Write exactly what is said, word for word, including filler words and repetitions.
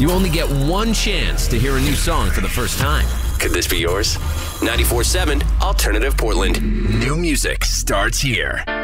You only get one chance to hear a new song for the first time. Could this be yours? ninety-four point seven Alternative Portland. New music starts here.